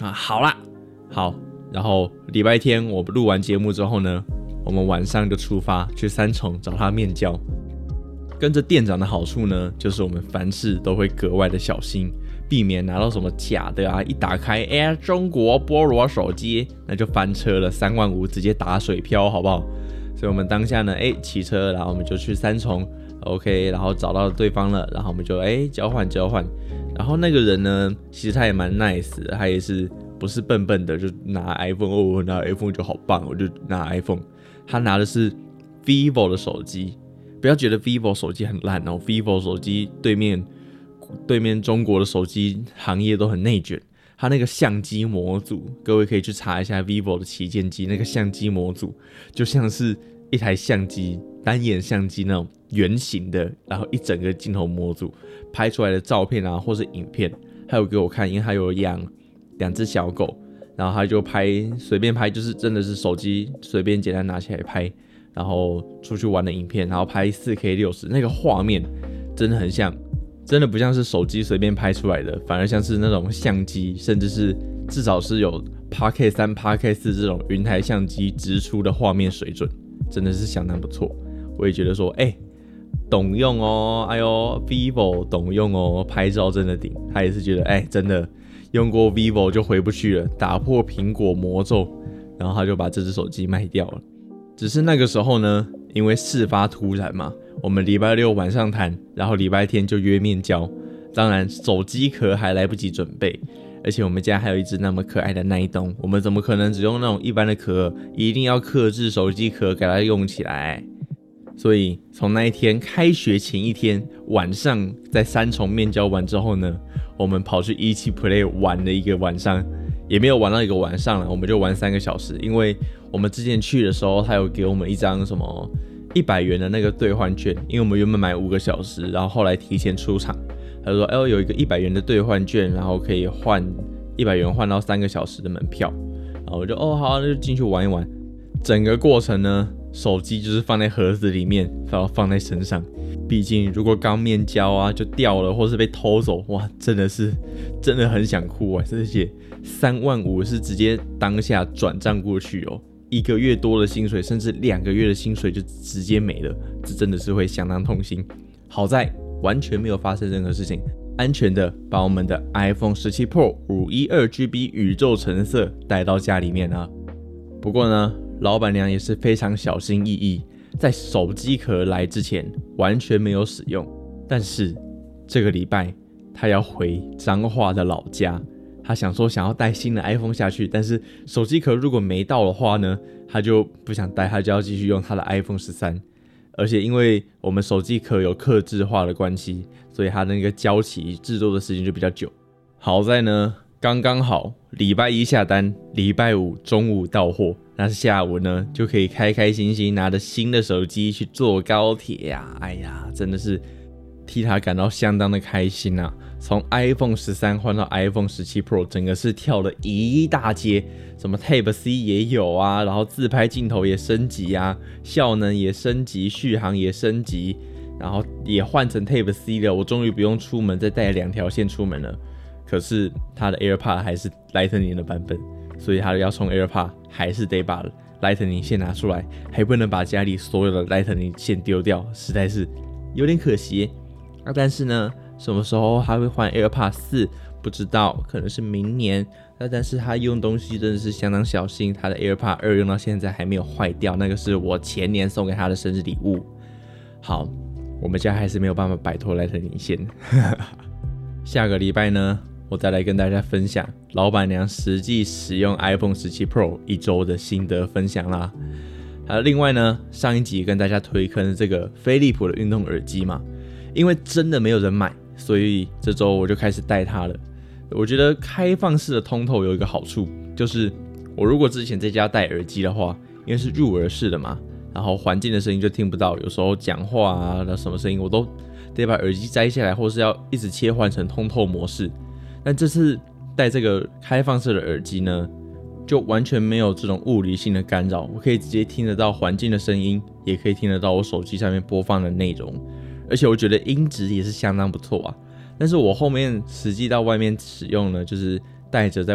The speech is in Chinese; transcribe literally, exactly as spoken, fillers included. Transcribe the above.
啊，好啦，好，然后礼拜天我录完节目之后呢，我们晚上就出发去三重找他面交。跟着店长的好处呢，就是我们凡事都会格外的小心，避免拿到什么假的啊，一打开，哎，中国菠萝手机，那就翻车了，三万五直接打水漂，好不好？所以我们当下呢，哎，骑车，然后我们就去三重 ，OK， 然后找到对方了，然后我们就哎交换交换。然后那个人呢，其实他也蛮 nice 的，他也是不是笨笨的，就拿 iPhone， 哦，我拿 iPhone 就好棒，我就拿 iPhone。他拿的是 vivo 的手机，不要觉得 vivo 手机很烂哦 ，vivo 手机对面对面中国的手机行业都很内卷。它那个相机模组，各位可以去查一下 vivo 的旗舰机，那个相机模组就像是一台相机，单眼相机那种圆形的，然后一整个镜头模组拍出来的照片啊，或是影片，还有给我看，因为他有养两只小狗，然后他就拍随便拍，就是真的是手机随便简单拿起来拍，然后出去玩的影片，然后拍 四 K 六十，那个画面真的很像。真的不像是手机随便拍出来的，反而像是那种相机，甚至是至少是有 八 K 三、八 K 四 这种云台相机直出的画面水准，真的是相当不错。我也觉得说，哎、欸，懂用哦，哎呦 ，vivo 懂用哦，拍照真的顶。他也是觉得，哎、欸，真的用过 vivo 就回不去了，打破苹果魔咒，然后他就把这只手机卖掉了。只是那个时候呢，因为事发突然嘛。我们礼拜六晚上谈，然后礼拜天就约面交。当然，手机壳还来不及准备，而且我们家还有一只那么可爱的奈东，我们怎么可能只用那种一般的壳？一定要客制手机壳给它用起来。所以从那一天开学前一天晚上，在三重面交完之后呢，我们跑去一期 Play 玩了一个晚上，也没有玩到一个晚上了，我们就玩三个小时，因为我们之前去的时候，他有给我们一张什么。一百元的那个兑换券，因为我们原本买五个小时，然后后来提前出场，他就说，哎、欸，有一个一百元的兑换券，然后可以换一百元换到三个小时的门票，然后我就哦好，那就进去玩一玩。整个过程呢，手机就是放在盒子里面，然后放在身上，毕竟如果刚面交啊就掉了，或是被偷走，哇，真的是真的很想哭啊！而且三万五是直接当下转账过去哦。一个月多的薪水，甚至两个月的薪水就直接没了，这真的是会相当痛心。好在完全没有发生任何事情，安全的把我们的 iPhone 十七 Pro 五十一 二 G B 宇宙橙色带到家里面啊。不过呢，老板娘也是非常小心翼翼，在手机壳来之前完全没有使用。但是这个礼拜她要回彰化的老家。他想说想要带新的 iPhone 下去，但是手机壳如果没到的话呢，他就不想带，他就要继续用他的 iPhone 十三。而且因为我们手机壳有客制化的关系，所以他那个交期制作的时间就比较久。好在呢，刚刚好礼拜一下单，礼拜五中午到货，那是下午呢就可以开开心心拿着新的手机去坐高铁呀、啊！哎呀，真的是替他感到相当的开心啊！从 iPhone 十三换到 iPhone 十七 Pro， 整个是跳了一大阶，什么 Type C 也有啊，然后自拍镜头也升级啊，效能也升级，续航也升级，然后也换成 Type C 了，我终于不用出门再带两条线出门了。可是它的 AirPod 还是 Lightning 的版本，所以它要充 AirPod 还是得把 Lightning 线拿出来，还不能把家里所有的 Lightning 线丢掉，实在是有点可惜啊。但是呢，什么时候他会换 AirPod 四不知道，可能是明年。那但是他用东西真的是相当小心，他的 AirPod 二用到现在还没有坏掉，那个是我前年送给他的生日礼物。好，我们家还是没有办法摆脱 Lightning 线。下个礼拜呢，我再来跟大家分享老板娘实际使用 iPhone 十七 Pro 一周的心得分享啦。还有另外呢，上一集跟大家推坑这个飞利浦的运动耳机嘛，因为真的没有人买，所以这周我就开始带它了。我觉得开放式的通透有一个好处，就是我如果之前在家戴耳机的话，因为是入耳式的嘛，然后环境的声音就听不到，有时候讲话啊，那什么声音我都得把耳机摘下来，或是要一直切换成通透模式。但这次戴这个开放式的耳机呢，就完全没有这种物理性的干扰，我可以直接听得到环境的声音，也可以听得到我手机上面播放的内容，而且我觉得音质也是相当不错啊。但是我后面实际到外面使用呢，就是带着在